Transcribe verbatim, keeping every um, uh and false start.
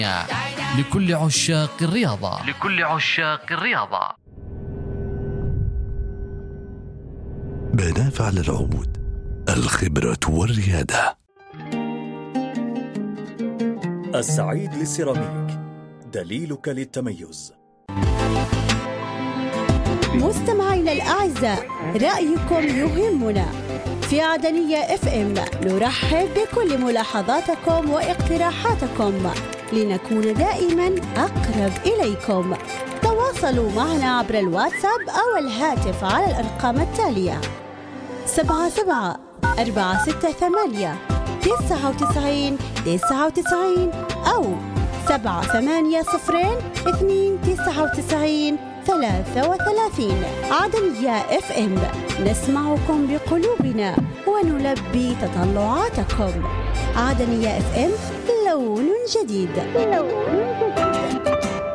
لكل عشاق الرياضة لكل عشاق الرياضة. بناف على العود، الخبرة والريادة. السعيد للسيراميك، دليلك للتميز. مستمعينا الأعزاء، رأيكم يهمنا. في عدنية اف ام نرحب بكل ملاحظاتكم واقتراحاتكم لنكون دائما أقرب إليكم. تواصلوا معنا عبر الواتساب أو الهاتف على الأرقام التالية: سبعة سبعة أربعة ستة ثمانية تسعة وتسعين تسعة وتسعين أو سبعة ثمانية صفرين اثنين تسعة وتسعين ثلاثة وثلاثين. عدنية اف ام، نسمعكم بقلوبنا ونلبي تطلعاتكم. عدنية اف ام، لون جديد. لون